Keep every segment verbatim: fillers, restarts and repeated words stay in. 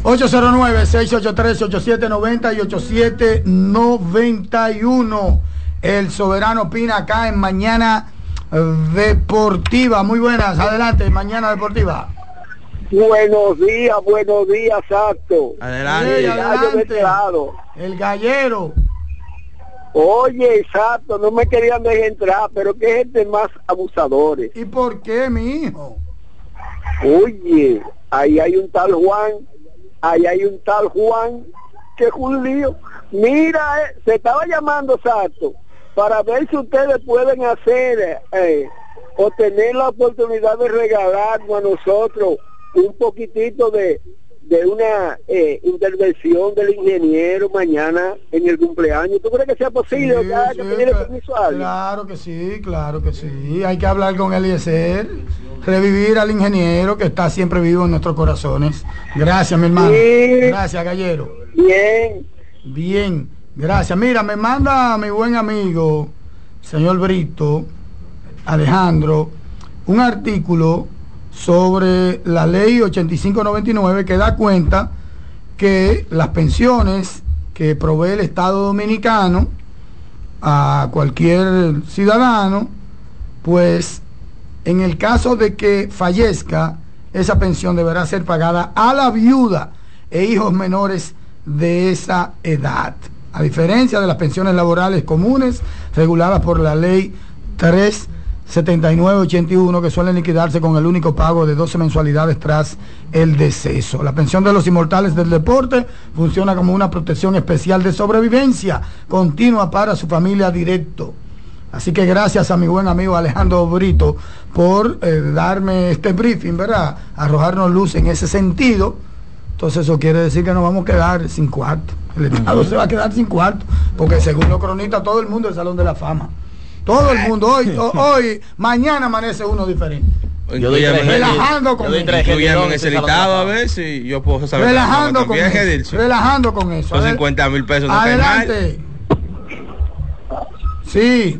ocho cero nueve, seis ocho tres, ocho siete nueve cero y ocho siete nueve uno. El Soberano opina acá en Mañana Deportiva. Muy buenas, adelante, Mañana Deportiva. Buenos días, buenos días, Santo. Adelante, sí, adelante. El gallero. Oye, exacto, no me querían dejar entrar, pero qué gente más abusadores. ¿Y por qué, mi hijo? Oye, ahí hay un tal Juan, ahí hay un tal Juan, que es un lío. Mira, eh, se estaba llamando, Santo, para ver si ustedes pueden hacer eh, o tener la oportunidad de regalarnos a nosotros un poquitito de, de una eh, intervención del ingeniero mañana en el cumpleaños. ¿Tú crees que sea posible? Sí, ya, sí, que me diera permiso a alguien? Claro que sí, claro que sí. Hay que hablar con Eliezer, revivir al ingeniero que está siempre vivo en nuestros corazones. Gracias, mi hermano. Sí. Gracias, gallero. Bien. Bien, gracias. Mira, me manda mi buen amigo, señor Brito, Alejandro, un artículo sobre la ley ochenta y cinco noventa y nueve que da cuenta que las pensiones que provee el Estado Dominicano a cualquier ciudadano, pues en el caso de que fallezca, esa pensión deberá ser pagada a la viuda e hijos menores de esa edad, a diferencia de las pensiones laborales comunes reguladas por la ley tres setenta y nueve ochenta y uno, que suelen liquidarse con el único pago de doce mensualidades tras el deceso. La pensión de los inmortales del deporte funciona como una protección especial de sobrevivencia continua para su familia directo. Así que gracias a mi buen amigo Alejandro Brito por eh, darme este briefing, ¿verdad? Arrojarnos luz en ese sentido. Entonces eso quiere decir que nos vamos a quedar sin cuarto. El Estado se va a quedar sin cuarto, porque según los cronistas todo el mundo es el Salón de la Fama. Todo el mundo, hoy, hoy, mañana amanece uno diferente. Yo doy relajando con eso. Incluyame en ese listado a ver si yo puedo saber. Relajando con eso. Relajando con eso. Son cincuenta mil pesos. Adelante. Sí.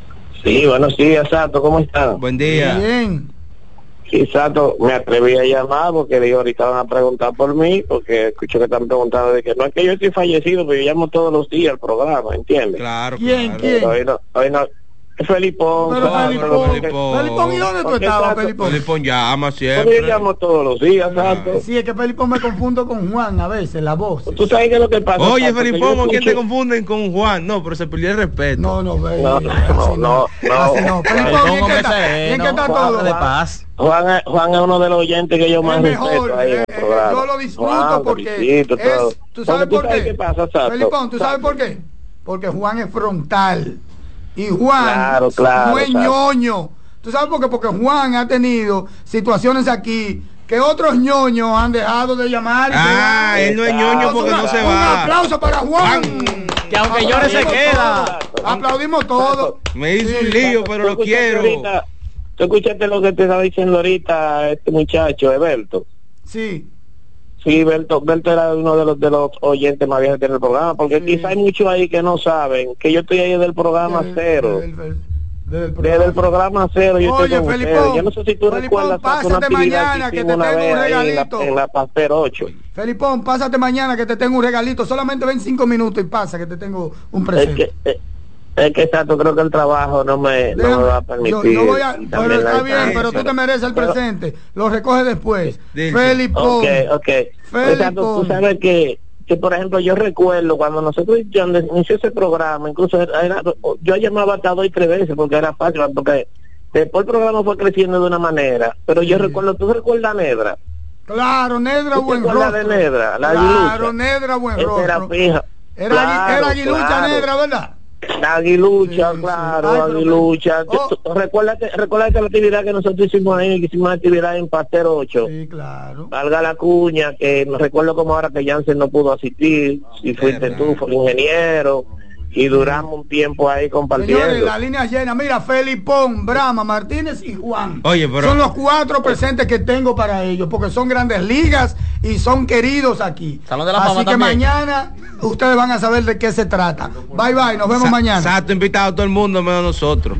Sí, buenos días, Sato, ¿cómo están? Buen día. Bien. Sí, Sato, me atreví a llamar porque digo, ahorita van a preguntar por mí, porque escucho que están preguntando de que no es que yo estoy fallecido, pero yo llamo todos los días al programa, ¿entiendes? Claro, ¿Quién, claro. quién? Hoy no, hoy no. Felipón, Pero claro, Felipón, Felipón. Felipón, ¿y dónde tú estabas, Felipón? Felipón llama pero siempre. yo llamo todos los días, Sato. Sí, es que Felipón me confundo con Juan a veces, la voz. ¿Tú sabes qué es lo que pasa? Oye, Sato? Felipón, ¿con quién escucho... te confunden? Con Juan. No, pero se perdió el respeto. No, no, ve. No, no, no, no, Así no. Felipón, ¿quién que está? sereno, ¿Quién que está Juan todo? de paz. Juan, es- Juan es uno de los oyentes que yo más Es mejor, respeto ahí en eh, el eh, programa. yo lo disfruto Juan, porque felicito, todo. es, ¿tú sabes Porque por qué? qué pasa, Sato? Felipón, ¿tú sabes Sato. por qué? Porque Juan es frontal y Juan Claro, claro, no es Sato. ñoño. ¿Tú sabes por qué? Porque Juan ha tenido situaciones aquí que otros ñoños han dejado de llamar. Ah, él no es ñoño porque no se Un va. aplauso para Juan. Que aunque llore se Aplaudimos queda. todo. Aplaudimos todo. Me hizo Sí, un lío, pero ¿Tú lo escuchaste quiero. ahorita- ¿Tú escuchaste lo que te estaba diciendo ahorita este muchacho, Eberto? Sí. Sí, Berto, Berto era uno de los de los oyentes más viejos del programa, porque Sí. quizá hay muchos ahí que no saben que yo estoy ahí del programa Del- cero. del- del- del Desde el programa cero yo Oye, estoy con Felipón, ustedes. Yo no sé si tú Felipón, recuerdas Sato, una pásate actividad mañana que que te hicimos una tengo vez un ahí en la, regalito. en la Pasteur ocho. Felipón, pásate mañana que te tengo un regalito. Solamente ven cinco minutos y pasa que te tengo un Es presente. que, eh, es que Sato, creo que el trabajo no me, no me va a permitir. Yo, yo voy a, y pero también está la bien, distancia, pero tú te mereces el pero- presente. Lo recoges después. Dilson. Felipón. Ok, ok. Pues, Sato, tú sabes que, que, por ejemplo, yo recuerdo cuando nosotros cuando inició ese programa, incluso era, era- yo llamaba hasta dos y tres veces porque era fácil, porque después el programa fue creciendo de una manera, pero yo Sí. recuerdo, ¿tú recuerdas a Nedra? Claro, Nedra ¿Tú te buen acuerdas rostro. de Nedra, la claro, aguilucha? Nedra buen Esa era rostro. fija. Era, Claro, era aguilucha claro. Nedra, ¿verdad? La aguilucha, Sí, sí. claro, Ay, pero aguilucha. me- oh. Tú- tú- Recuérdate, recuérdate la actividad que nosotros hicimos ahí, que hicimos una actividad en Pasteur ocho. Sí, claro. Valga la cuña, que me recuerdo como ahora que Jansen no pudo asistir, si fuiste Verdad. tú, fue el ingeniero, y duramos un tiempo ahí compartiendo. Señores, la línea llena. Mira, Felipón, Brahma, Martínez y Juan. Oye, pero- son los cuatro presentes que tengo para ellos, porque son grandes ligas y son queridos aquí. Salón de la Así Fama que también. mañana ustedes van a saber de qué se trata. Bye bye, nos vemos Sa- mañana. Sato invitado a todo el mundo menos nosotros.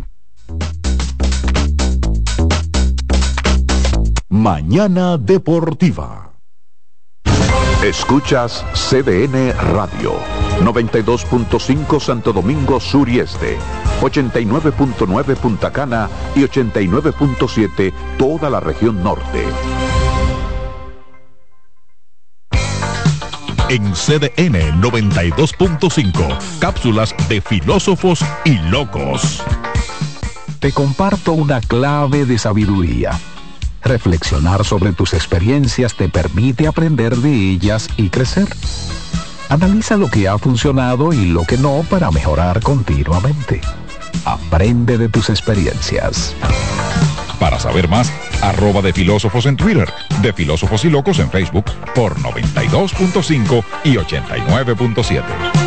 Mañana Deportiva. Escuchas C D N Radio, noventa y dos punto cinco Santo Domingo Sur y Este, ochenta y nueve punto nueve Punta Cana y ochenta y nueve punto siete toda la región norte. En C D N noventa y dos punto cinco, cápsulas de filósofos y locos. Te comparto una clave de sabiduría. Reflexionar sobre tus experiencias te permite aprender de ellas y crecer. Analiza lo que ha funcionado y lo que no para mejorar continuamente. Aprende de tus experiencias. Para saber más, arroba de filósofos en Twitter, de filósofos y locos en Facebook por noventa y dos punto cinco y ochenta y nueve punto siete.